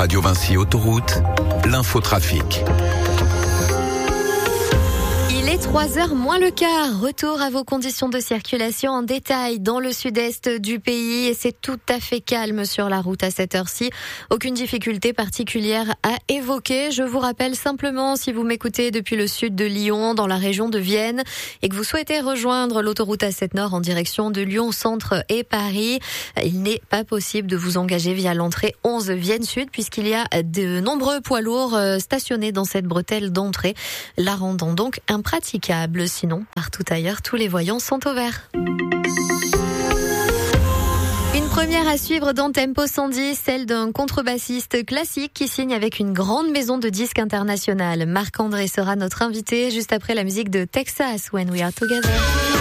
Radio Vinci Autoroute, l'infotrafic. Il est 3h moins le quart. Retour à vos conditions de circulation en détail dans le sud-est du pays et c'est tout à fait calme sur la route à cette heure-ci. Aucune difficulté particulière à évoquer. Je vous rappelle simplement, si vous m'écoutez depuis le sud de Lyon, dans la région de Vienne, et que vous souhaitez rejoindre l'autoroute A7 Nord en direction de Lyon Centre et Paris, il n'est pas possible de vous engager via l'entrée 11 Vienne Sud puisqu'il y a de nombreux poids lourds stationnés dans cette bretelle d'entrée, la rendant donc impraticable. Sinon, partout ailleurs, tous les voyants sont au vert. Une première à suivre dans Tempo 110, celle d'un contrebassiste classique qui signe avec une grande maison de disques internationale. Marc-André sera notre invité juste après la musique de Texas, When We Are Together.